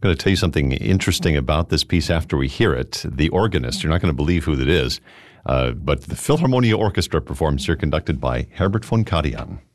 going to tell you something interesting about this piece after we hear it. The organist, you're not going to believe who that is, but the Philharmonia Orchestra performs here, conducted by Herbert von Karajan.